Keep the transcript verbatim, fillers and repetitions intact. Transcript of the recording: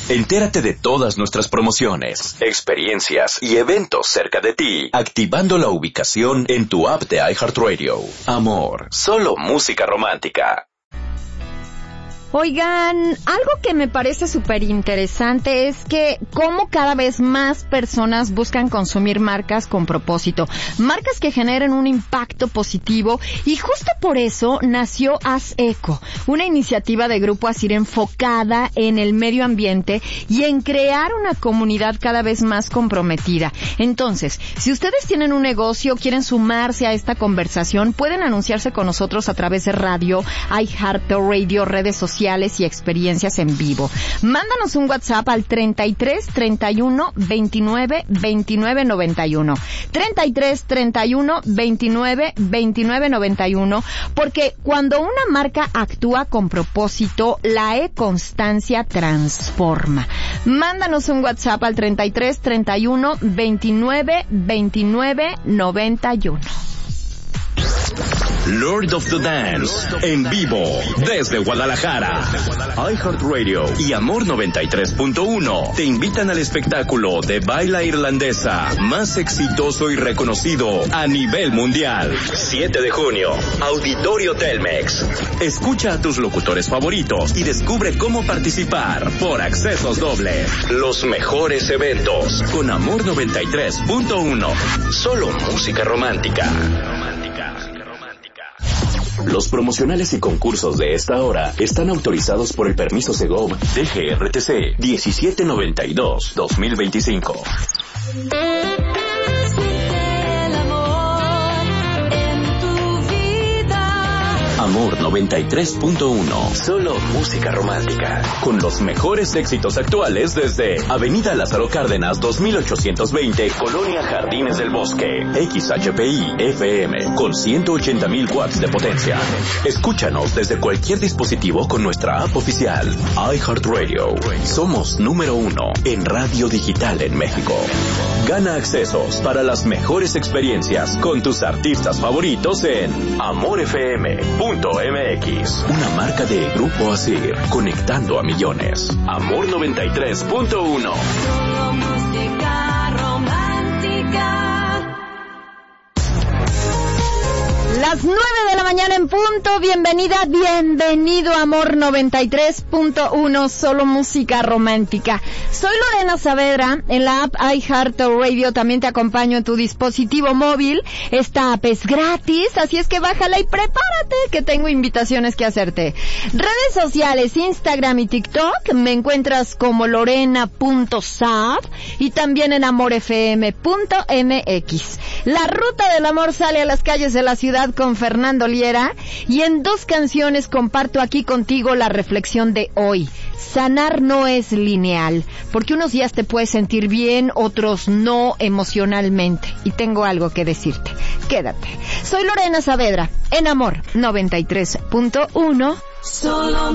Entérate de todas nuestras promociones, experiencias y eventos cerca de ti, activando la ubicación en tu app de iHeartRadio. Amor, solo música romántica. Oigan, algo que me parece súper interesante es que cómo cada vez más personas buscan consumir marcas con propósito, marcas que generen un impacto positivo, y justo por eso nació Haz Eco, una iniciativa de Grupo Asir enfocada en el medio ambiente y en crear una comunidad cada vez más comprometida. Entonces, si ustedes tienen un negocio, quieren sumarse a esta conversación, pueden anunciarse con nosotros a través de radio, iHeartRadio, redes sociales y experiencias en vivo. Mándanos un WhatsApp al treinta y tres, treinta y uno, veintinueve, veintinueve, noventa y uno. treinta y tres, treinta y uno, veintinueve, veintinueve, noventa y uno, porque cuando una marca actúa con propósito, la e-constancia transforma. Mándanos un WhatsApp al treinta y tres, treinta y uno, veintinueve, veintinueve, noventa y uno. Lord of the Dance, en vivo, desde Guadalajara. iHeartRadio y Amor noventa y tres punto uno te invitan al espectáculo de baila irlandesa más exitoso y reconocido a nivel mundial. siete de junio, Auditorio Telmex. Escucha a tus locutores favoritos y descubre cómo participar por accesos dobles. Los mejores eventos con Amor noventa y tres punto uno. Solo música romántica. Los promocionales y concursos de esta hora están autorizados por el permiso Segov D G R T C diecisiete noventa y dos dos mil veinticinco. Amor noventa y tres punto uno. Solo música romántica. Con los mejores éxitos actuales desde Avenida Lázaro Cárdenas dos mil ochocientos veinte, Colonia Jardines del Bosque. X H P I F M con ciento ochenta mil watts de potencia. Escúchanos desde cualquier dispositivo con nuestra app oficial. iHeartRadio. Somos número uno en radio digital en México. Gana accesos para las mejores experiencias con tus artistas favoritos en amor f m punto m x. Una marca de Grupo Asir, conectando a millones. Amor noventa y tres punto uno. Solo música romántica. Las nueve de la mañana en punto. Bienvenida, bienvenido a Amor noventa y tres punto uno, solo música romántica. Soy Lorena Saavedra. En la app iHeartRadio también te acompaño en tu dispositivo móvil. Esta app es gratis, así es que bájala y prepárate, que tengo invitaciones que hacerte. Redes sociales, Instagram y TikTok, me encuentras como lorena punto saab y también en amor f m punto m x. La ruta del amor sale a las calles de la ciudad con Fernando Liera, y en dos canciones comparto aquí contigo la reflexión de hoy. Sanar no es lineal, porque unos días te puedes sentir bien, otros no emocionalmente, y tengo algo que decirte. Quédate. Soy Lorena Saavedra, en Amor noventa y tres punto uno. Solo